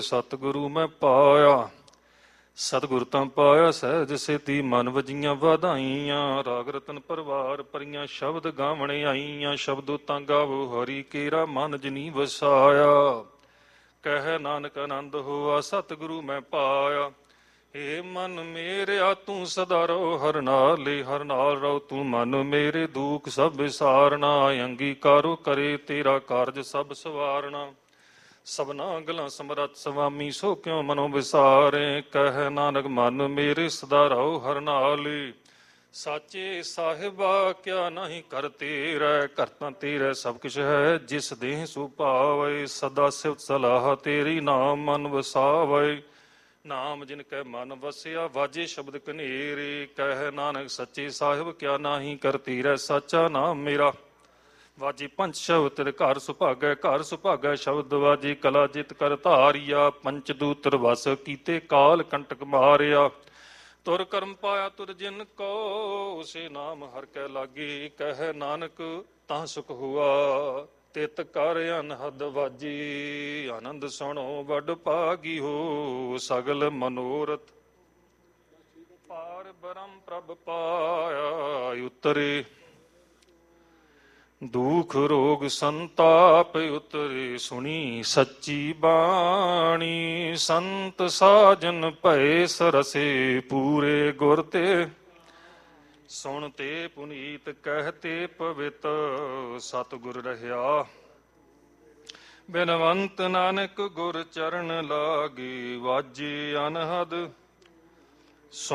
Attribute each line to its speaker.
Speaker 1: ਸਤਿਗੁਰੂ ਮੈਂ ਪਾਇਆ। ਸਤਿਗੁਰ ਤਾਂ ਪਾਇਆ ਸਹਿਜ ਸੇਤੀ, ਮਨ ਵਜੀਆਂ ਵਧਾਈਆਂ। ਰਾਗ ਰਤਨ ਪਰਵਾਰ ਭਰੀਆਂ, ਸ਼ਬਦ ਗਾਵਣ ਆਈਆਂ। ਸ਼ਬਦੋ ਤਾਂ ਗਾਵੋ ਹਰੀ ਕੇਰਾ, ਮਨ ਜਿਨੀ ਵਸਾਇਆ। ਕਹਿ ਨਾਨਕ ਆਨੰਦ ਹੋਆ, ਸਤਿਗੁਰੂ ਮੈਂ ਪਾਇਆ। ਏ ਮਨ ਮੇਰਿਆ ਤੂੰ ਸਦਾ ਰਹੁ ਹਰਿ ਨਾਲੇ, ਹਰਿ ਨਾਲ ਰਹੋ ਤੂੰ ਮਨ ਮੇਰੇ। ਦੁਖ ਸਭ ਵਿਸਾਰਨਾ, ਅੰਗੀਕਾਰੋ ਕਰੇ ਤੇਰਾ ਕਾਰਜ ਸਭ ਸਵਾਰਨਾ। ਸਭਨਾ ਗਲਾਂ ਸਮਰੱਥ ਸੁਆਮੀ, ਸੋ ਕਿਉ ਮਨੋ ਵਿਸਾਰੇ। ਕਹਿ ਨਾਨਕ ਮਨ ਮੇਰੇ ਸਦਾ ਰਹੋ ਹਰਿ ਨਾਲੇ। ਸਾਚੇ ਸਾਹਿਬਾ ਕਿਆ ਨਹੀਂ ਕਰ ਤੇਰਾ, ਕਰਤਾ ਤੇਰਾ ਸਭ ਕੁਛ ਹੈ। ਜਿਸ ਦੇਹ ਸੋ ਭਾਵੈ, ਸਦਾ ਸਿਫਤ ਸਲਾਹ ਤੇਰੀ, ਨਾਮ ਮਨ ਵਸਾਵੈ। ਨਾਮ ਜਿਨ ਕੈ ਮਨ ਵਸਿਆ, ਵਾਜੇ ਸ਼ਬਦ ਕਨੇਰੇ। ਕਹਿ ਨਾਨਕ ਸੱਚੇ ਸਾਹਿਬ ਕਿਆ ਨਾਹੀ ਕਰ ਤੇਰਾ, ਸਾਚਾ ਨਾਮ ਮੇਰਾ ਵਾਜੇ ਪੰਚ ਸ਼ਬਦ ਤੇਰੇ ਘਰ ਸੁਭਾਗੈ। ਘਰ ਸੁਭਾਗੈ ਸ਼ਬਦ ਵਾਜੇ, ਕਲਾ ਜਿਤ ਕਰ ਧਾਰਿਆ। ਪੰਚ ਦੂਤਰ ਵਸ ਕੀਤੇ, ਕਾਲ ਕੰਟਕ ਮਾਰਿਆ। ਤੁਰ ਕਰਮ ਪਾਇਆ ਤੁਰ ਜਿਨ ਕੋ, ਸੇ ਨਾਮ ਹਰਿ ਕੈ ਲਾਗੇ। ਕਹਿ ਨਾਨਕ ਤਾਂ ਸੁਖ ਹੁਆ, ਤਿਤ ਕਰ ਅਨਹਦ ਵਾਜੀ। ਆਨੰਦ ਸੁਣੋ ਵੱਡ ਭਾਗੀ ਹੋ, ਸਗਲ ਮਨੋਰਥ ਪਾਰ ਬ੍ਰਹਮ ਪ੍ਰਭ ਪਾਇਆ। ਉਤਰੇ ਦੁਖ ਰੋਗ ਸੰਤਾਪ ਉਤਰੇ, ਸੁਣੀ ਸੱਚੀ ਬਾਣੀ। ਸੰਤ ਸਾਜਨ ਭਏ ਸਰਸੇ, ਪੂਰੇ ਗੁਰ ਤੇ ਸੁਣ ਤੇ ਪੁਨੀਤ। ਕਹਿਤੇ ਪਵਿੱਤ ਸਤਿਗੁਰ ਰਹਿਆ। ਬਿਨਵੰਤ ਨਾਨਕ ਗੁਰ ਚਰਨ ਲਾਗੇ, ਵਾਜੇ ਅਨਹਦ